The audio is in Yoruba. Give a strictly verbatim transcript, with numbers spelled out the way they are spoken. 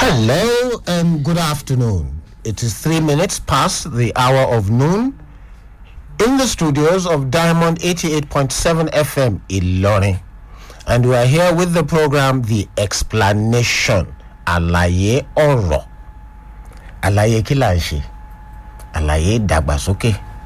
Hello and good afternoon. It is three minutes past the hour of noon in the studios of Diamond eighty-eight point seven F M Ilorin. And we are here with the program The Explanation. Àlàyé ọ̀rọ̀. Àlàyé kí là ń ṣe? Àlàyé ìdàgbàsókè.